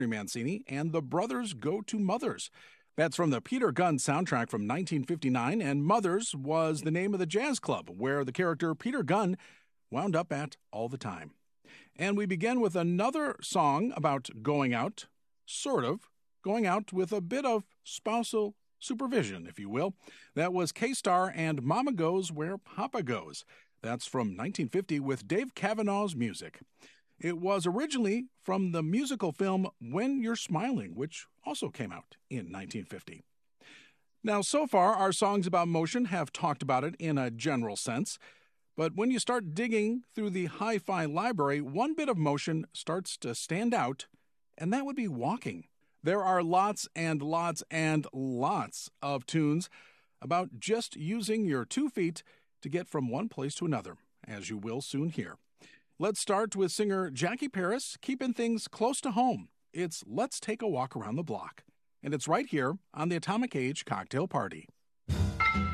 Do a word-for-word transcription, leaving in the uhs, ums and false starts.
Mancini and the Brothers Go to Mothers. That's from the Peter Gunn soundtrack from nineteen fifty-nine, and Mothers was the name of the jazz club where the character Peter Gunn wound up at all the time. And we begin with another song about going out, sort of, going out with a bit of spousal supervision, if you will. That was K-Star and Mama Goes Where Papa Goes. That's from nineteen fifty with Dave Cavanaugh's music. It was originally from the musical film When You're Smiling, which also came out in nineteen fifty. Now, so far, our songs about motion have talked about it in a general sense, but when you start digging through the hi-fi library, one bit of motion starts to stand out, and that would be walking. There are lots and lots and lots of tunes about just using your two feet to get from one place to another, as you will soon hear. Let's start with singer Jackie Paris, keeping things close to home. It's Let's Take a Walk Around the Block, and it's right here on the Atomic Age Cocktail Party.